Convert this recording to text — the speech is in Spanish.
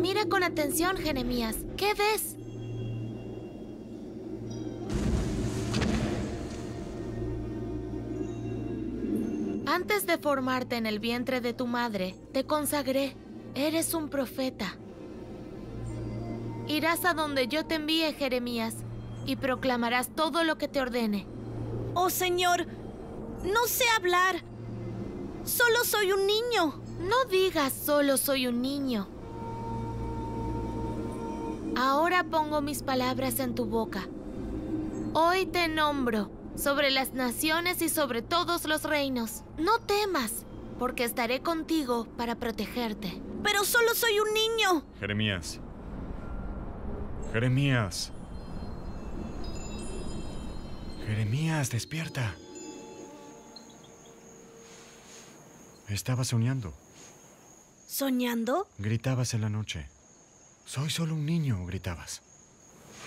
Mira con atención, Jeremías. ¿Qué ves? Antes de formarte en el vientre de tu madre, te consagré. Eres un profeta. Irás a donde yo te envíe, Jeremías, y proclamarás todo lo que te ordene. ¡Oh, Señor! No sé hablar. Solo soy un niño. No digas solo soy un niño. Ahora pongo mis palabras en tu boca. Hoy te nombro sobre las naciones y sobre todos los reinos. No temas, porque estaré contigo para protegerte. Pero solo soy un niño. Jeremías. Jeremías. Jeremías, despierta. Estaba soñando. ¿Soñando? Gritabas en la noche. Soy solo un niño, gritabas.